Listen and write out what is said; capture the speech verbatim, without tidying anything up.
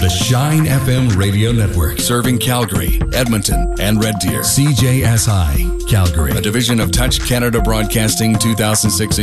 The Shine F M radio network. Serving Calgary, Edmonton, and Red Deer. C J S I, Calgary. A division of Touch Canada Broadcasting, two thousand six